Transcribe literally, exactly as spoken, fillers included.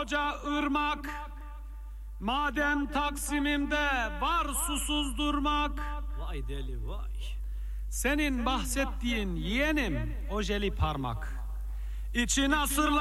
koca ırmak, madem Taksim'imde var susuz durmak. Vay deli vay. Senin bahsettiğin yeğenim ojeli parmak, İçin asırlar